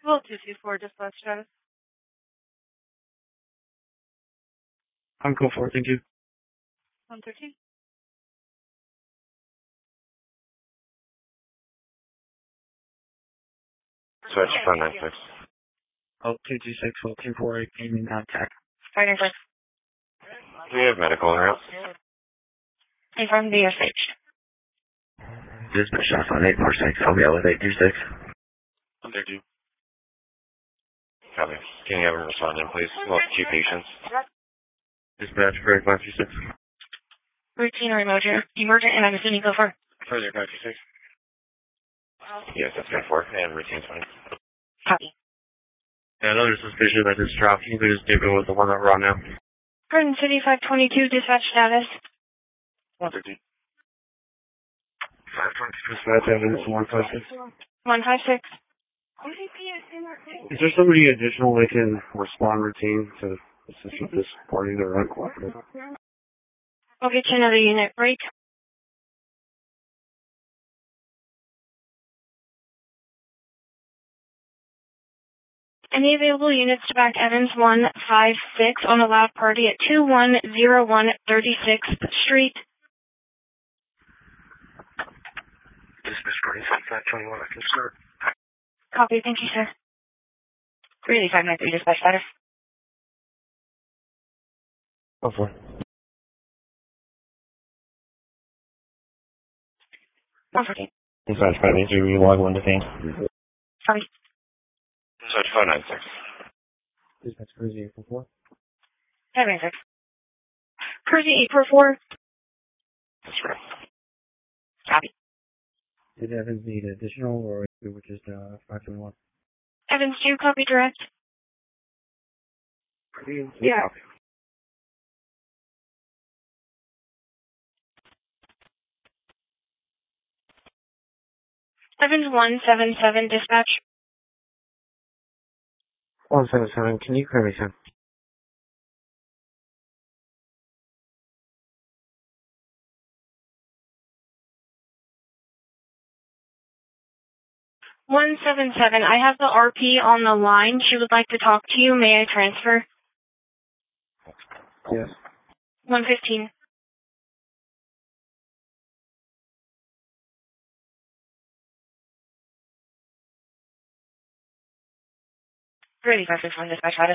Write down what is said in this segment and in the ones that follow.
Well, 224 dispatch status. I'm cool for it, thank you. 113. Switch 496. Oh, 226, 1248, aiming contact. 596. Do we have medical en route? Confirm the USH. Dispatch shots on 846, I'll be out with 826. 132. Copy. Can you have him respond in, please? Well, 2 patients. Dispatch for 526. Routine or emergent, and I'm assuming go for. Further 526. Yes, that's 10-4, and routine's fine. Copy. Yeah, another suspicion that this drop. You could just give it with the one that we're on now. Garden City 522 dispatch status. 113. 522 dispatch evidence 156. 156. Is there somebody additional that can respond routine to assist with this party that are uncooperative? We'll get you another unit break. Any available units to back Evans 156 on a loud party at 2101 36th Street. Dispatch party 521, I can start. Copy, thank you, sir. Really 593 dispatch status. Oh, for. 114. Dispatch 583, we log 1 detained. Sorry. Switch 496. Dispatch cruising 844. 596. Cruising 844. That's correct. Copy. Did Evans need additional or which is 521? Evans 2, copy direct. Yeah. Evans 177 dispatch. 177, can you clear me, Sam? One seven seven. I have the RP on the line. She would like to talk to you. May I transfer? Yes. 115. Really 561 dispatch status.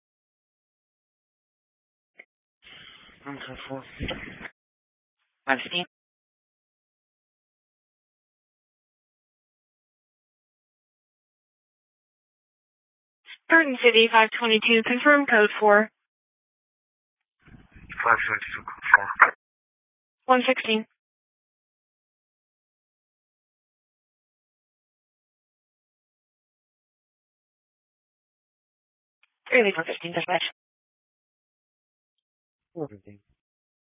115. Garden City 522. Confirm code 4. 522, 116. Really 415 dispatch. 415.